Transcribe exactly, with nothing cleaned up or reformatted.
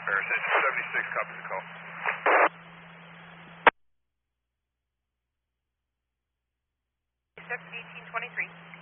Paris Engine seventy-six, copies the call. eighteen twenty-three.